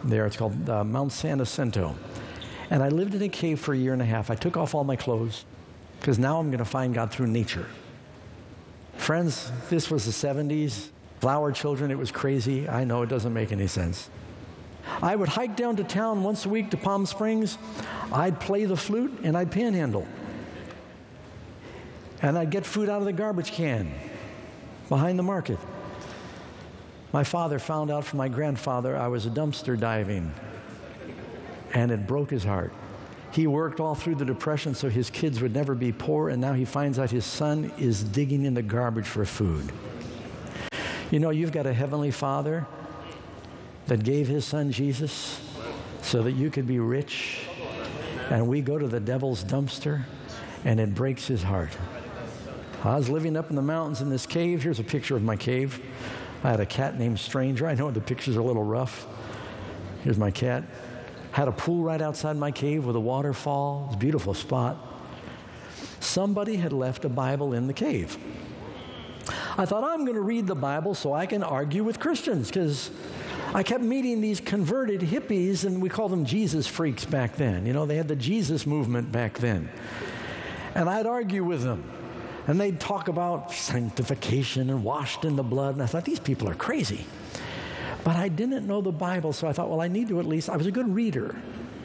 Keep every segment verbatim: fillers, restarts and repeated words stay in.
there. It's called uh, Mount San Jacinto. And I lived in a cave for a year and a half. I took off all my clothes because now I'm going to find God through nature. Friends, this was the seventies. Flower children, it was crazy. I know it doesn't make any sense. I would hike down to town once a week to Palm Springs. I'd play the flute and I'd panhandle. And I'd get food out of the garbage can behind the market. My father found out from my grandfather I was a dumpster diving, and it broke his heart. He worked all through the Depression so his kids would never be poor, and now he finds out his son is digging in the garbage for food. You know, you've got a heavenly Father that gave his son Jesus so that you could be rich, and we go to the devil's dumpster, and it breaks his heart. I was living up in the mountains in this cave. Here's a picture of my cave. I had a cat named Stranger. I know the pictures are a little rough. Here's my cat. Had a pool right outside my cave with a waterfall. It's a beautiful spot. Somebody had left a Bible in the cave. I thought, I'm going to read the Bible so I can argue with Christians, because I kept meeting these converted hippies, and we called them Jesus freaks back then. You know, they had the Jesus movement back then. And I'd argue with them. And they'd talk about sanctification and washed in the blood. And I thought, these people are crazy. But I didn't know the Bible, so I thought, well, I need to at least, I was a good reader.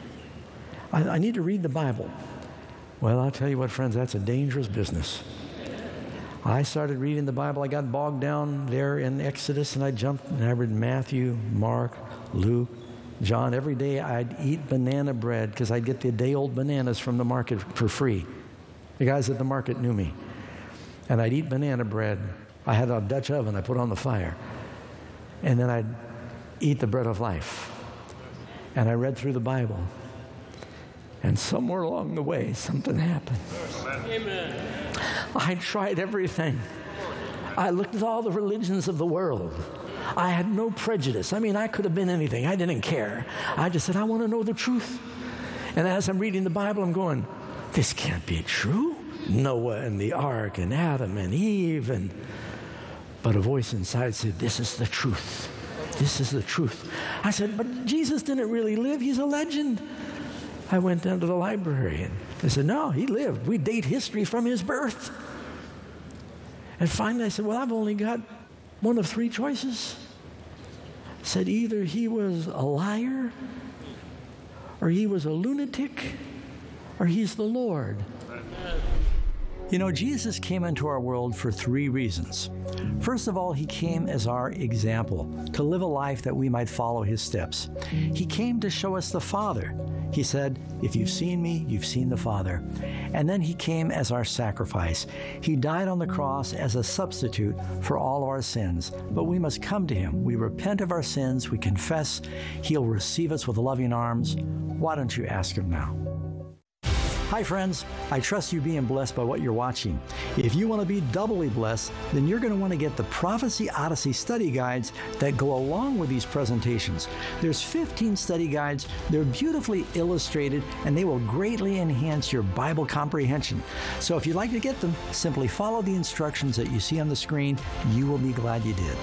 I, I need to read the Bible. Well, I'll tell you what, friends, that's a dangerous business. I started reading the Bible. I got bogged down there in Exodus, and I jumped, and I read Matthew, Mark, Luke, John. Every day I'd eat banana bread because I'd get the day-old bananas from the market for free. The guys at the market knew me. And I'd eat banana bread. I had a Dutch oven I put on the fire. And then I'd eat the bread of life. And I read through the Bible. And somewhere along the way, something happened. Amen. I tried everything. I looked at all the religions of the world. I had no prejudice. I mean, I could have been anything. I didn't care. I just said, I want to know the truth. And as I'm reading the Bible, I'm going, this can't be true. Noah and the ark and Adam and Eve. And but a voice inside said, this is the truth. This is the truth. I said, but Jesus didn't really live. He's a legend. I went down to the library, and they said, no, he lived. We date history from his birth. And finally I said, well, I've only got one of three choices. I said, either he was a liar, or he was a lunatic, or he's the Lord. You know, Jesus came into our world for three reasons. First of all, he came as our example, to live a life that we might follow his steps. He came to show us the Father. He said, if you've seen me, you've seen the Father. And then he came as our sacrifice. He died on the cross as a substitute for all our sins. But we must come to him. We repent of our sins. We confess. He'll receive us with loving arms. Why don't you ask him now? Hi friends, I trust you're being blessed by what you're watching. If you want to be doubly blessed, then you're going to want to get the Prophecy Odyssey study guides that go along with these presentations. There's fifteen study guides. They're beautifully illustrated, and they will greatly enhance your Bible comprehension. So if you'd like to get them, simply follow the instructions that you see on the screen. You will be glad you did.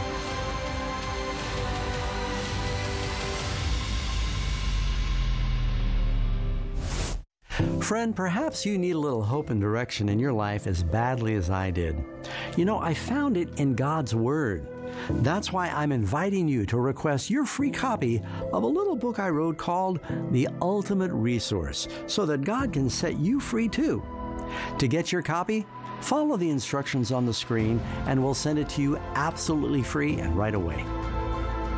Friend, perhaps you need a little hope and direction in your life as badly as I did. You know, I found it in God's Word. That's why I'm inviting you to request your free copy of a little book I wrote called The Ultimate Resource, so that God can set you free too. To get your copy, follow the instructions on the screen, and we'll send it to you absolutely free and right away.